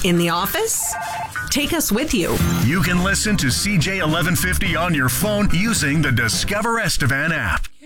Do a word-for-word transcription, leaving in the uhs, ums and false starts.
In the office? Take us with you. You can listen to C J eleven fifty on your phone using the Discover Estevan app.